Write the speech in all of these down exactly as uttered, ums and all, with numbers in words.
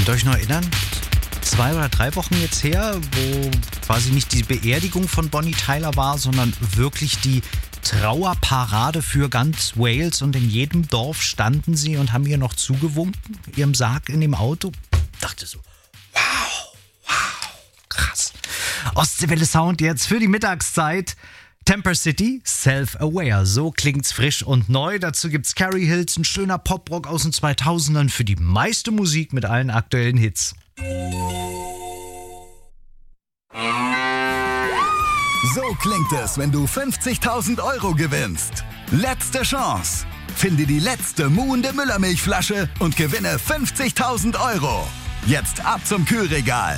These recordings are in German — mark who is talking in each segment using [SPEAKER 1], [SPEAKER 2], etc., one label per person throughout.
[SPEAKER 1] Könnt ihr euch noch erinnern? Zwei oder drei Wochen jetzt her, wo quasi nicht die Beerdigung von Bonnie Tyler war, sondern wirklich die Trauerparade für ganz Wales, und in jedem Dorf standen sie und haben ihr noch zugewunken, ihrem Sarg in dem Auto. Ich dachte so, wow, wow, krass. Ostseewelle Sound jetzt für die Mittagszeit. Temper City, Self-Aware, so klingt's frisch und neu. Dazu gibt's Carrie Hills, ein schöner Poprock aus den zweitausendern für die meiste Musik mit allen aktuellen Hits.
[SPEAKER 2] So klingt es, wenn du fünfzigtausend Euro gewinnst. Letzte Chance. Finde die letzte muhende Müllermilchflasche und gewinne fünfzigtausend Euro. Jetzt ab zum Kühlregal.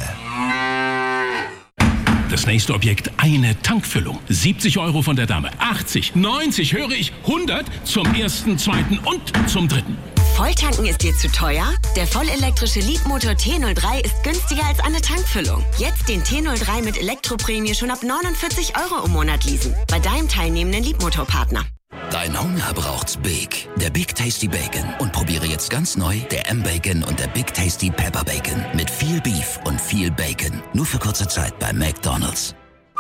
[SPEAKER 3] Das nächste Objekt, eine Tankfüllung. siebzig Euro von der Dame. achtzig, neunzig, höre ich, hundert zum ersten, zweiten und zum dritten.
[SPEAKER 4] Volltanken ist dir zu teuer? Der vollelektrische Leapmotor T null drei ist günstiger als eine Tankfüllung. Jetzt den T null drei mit Elektroprämie schon ab neunundvierzig Euro im Monat leasen. Bei deinem teilnehmenden Leapmotor-Partner.
[SPEAKER 5] Dein Hunger braucht's Big. Der Big Tasty Bacon. Und probiere jetzt ganz neu der M-Bacon und der Big Tasty Pepper Bacon. Mit viel Beef und viel Bacon. Nur für kurze Zeit bei McDonald's.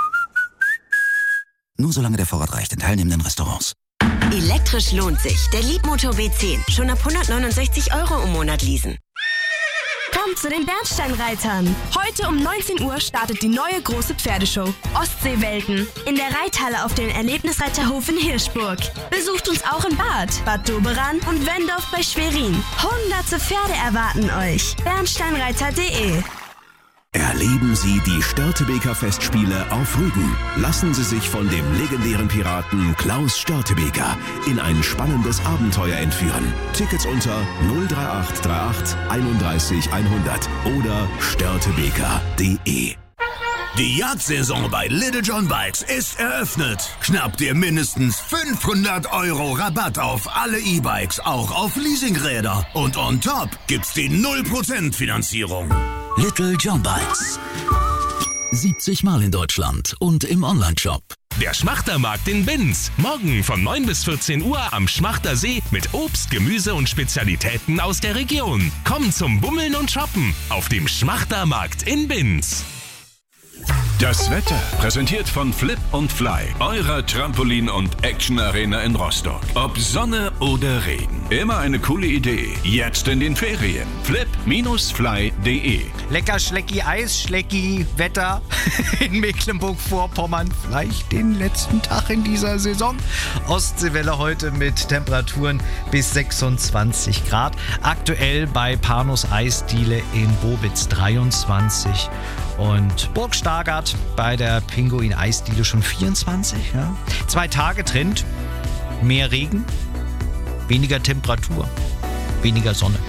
[SPEAKER 5] Nur solange der Vorrat reicht in teilnehmenden Restaurants.
[SPEAKER 4] Elektrisch lohnt sich. Der Leapmotor W zehn. Schon ab hundertneunundsechzig Euro im Monat leasen.
[SPEAKER 6] Kommt zu den Bernsteinreitern. Heute um neunzehn Uhr startet die neue große Pferdeshow Ostseewelten in der Reithalle auf dem Erlebnisreiterhof in Hirschburg. Besucht uns auch in Bad, Bad Doberan und Wendorf bei Schwerin. Hunderte Pferde erwarten euch. bernsteinreiter punkt de.
[SPEAKER 7] Erleben Sie die Störtebeker Festspiele auf Rügen. Lassen Sie sich von dem legendären Piraten Klaus Störtebeker in ein spannendes Abenteuer entführen. Tickets unter null drei acht drei acht einunddreißig hundert oder störtebeker punkt de.
[SPEAKER 8] Die Jagdsaison bei Little John Bikes ist eröffnet. Schnapp dir mindestens fünfhundert Euro Rabatt auf alle E-Bikes, auch auf Leasingräder. Und on top gibt's die null Prozent Finanzierung.
[SPEAKER 5] Little John Bikes. siebzig Mal in Deutschland und im Onlineshop.
[SPEAKER 9] Der Schmachtermarkt in Binz. Morgen von neun bis vierzehn Uhr am Schmachter See mit Obst, Gemüse und Spezialitäten aus der Region. Komm zum Bummeln und Shoppen auf dem Schmachtermarkt in Binz.
[SPEAKER 3] Das Wetter präsentiert von Flip und Fly, eurer Trampolin- und Action-Arena in Rostock. Ob Sonne oder Regen, immer eine coole Idee. Jetzt in den Ferien. flip Bindestrich fly punkt de.
[SPEAKER 1] Lecker Schlecki, Eis, Schlecki, Wetter in Mecklenburg-Vorpommern. Vielleicht den letzten Tag in dieser Saison. Ostseewelle heute mit Temperaturen bis sechsundzwanzig Grad. Aktuell bei Panos Eisdiele in Bobitz dreiundzwanzig. Und Burg Stargard bei der Pinguin Eisdiele schon vierundzwanzig. Ja. Zwei Tage Trend, mehr Regen, weniger Temperatur, weniger Sonne.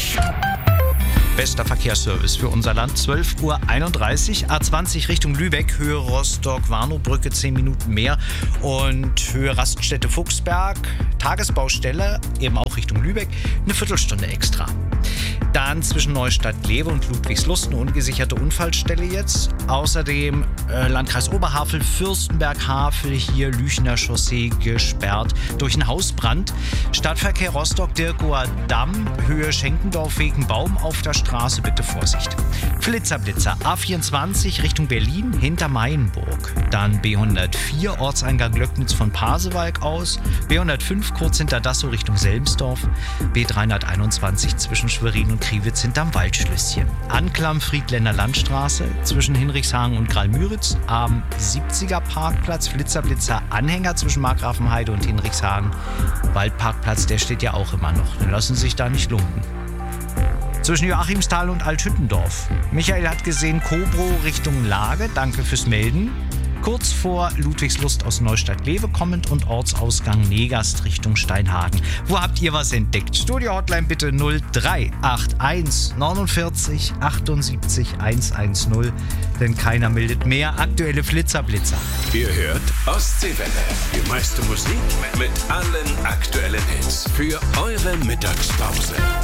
[SPEAKER 1] Bester Verkehrsservice für unser Land, zwölf Uhr einunddreißig, A zwanzig Richtung Lübeck, Höhe Rostock-Warnow-Brücke zehn Minuten mehr und Höhe Raststätte Fuchsberg, Tagesbaustelle, eben auch Richtung Lübeck, eine Viertelstunde extra. Dann zwischen Neustadt-Lewe und Ludwigslust eine ungesicherte Unfallstelle jetzt. Außerdem äh, Landkreis Oberhavel, Fürstenberg-Havel, hier Lüchener Chaussee gesperrt durch einen Hausbrand. Stadtverkehr Rostock-Dirkower Damm, Höhe Schenkendorf wegen Baum auf der Straße, bitte Vorsicht. Flitzerblitzer, A vierundzwanzig Richtung Berlin, hinter Mayenburg. Dann B hundertvier, Ortseingang Löcknitz von Pasewalk aus. B hundertfünf, kurz hinter Dassow Richtung Selmsdorf. B dreihunderteinundzwanzig zwischen Schwerin und Kriwitz hinterm Waldschlösschen. Anklam Friedländer Landstraße zwischen Hinrichshagen und Graal-Müritz. Am siebziger Parkplatz, Flitzerblitzer Anhänger zwischen Markgrafenheide und Hinrichshagen. Waldparkplatz, der steht ja auch immer noch. Dann lassen Sie sich da nicht lumpen. Zwischen Joachimsthal und Althüttendorf. Michael hat gesehen, Kobro Richtung Lage. Danke fürs Melden. Kurz vor Ludwigslust aus Neustadt-Lewe kommend und Ortsausgang Negast Richtung Steinhagen. Wo habt ihr was entdeckt? Studio-Hotline bitte null drei acht eins neunundvierzig achtundsiebzig hundertzehn, denn keiner meldet mehr. Aktuelle Flitzerblitzer.
[SPEAKER 3] Ihr hört Ostseewelle. Die meiste Musik mit allen aktuellen Hits für eure Mittagspause.